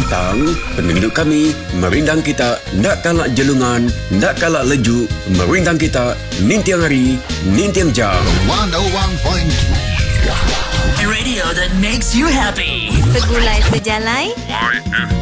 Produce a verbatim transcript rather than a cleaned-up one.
petang, penduduk kami merindang kita nak kalak jelungan, nak kalak leju, merindang kita nintiang hari, nintiang jam. one oh one point three A radio that makes you happy. Segulai sejalai